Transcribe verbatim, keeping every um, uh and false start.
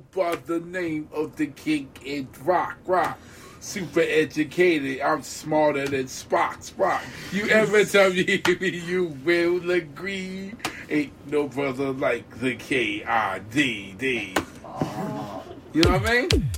by the name of the king in rock, rock. Super educated, I'm smarter than Spock, Spock. You ever tell me you will agree? Ain't no brother like the K I D D. You know what I mean?